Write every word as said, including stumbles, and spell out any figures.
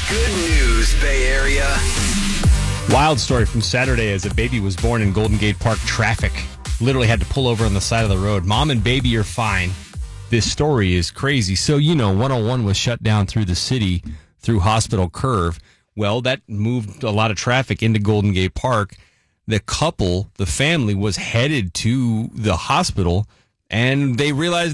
Good news, Bay Area. Wild story from Saturday as a baby was born in Golden Gate Park. Traffic literally had to pull over on the side of the road. Mom and baby are fine. This story is crazy. So, you know, one oh one was shut down through the city through Hospital Curve. Well, that moved a lot of traffic into Golden Gate Park. The couple, the family, was headed to the hospital, and they realized